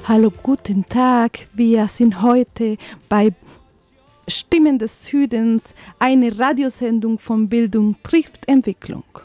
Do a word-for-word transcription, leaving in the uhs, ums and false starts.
Hallo, guten Tag. Wir sind heute bei Stimmen des Südens, eine Radiosendung von Bildung trifft Entwicklung.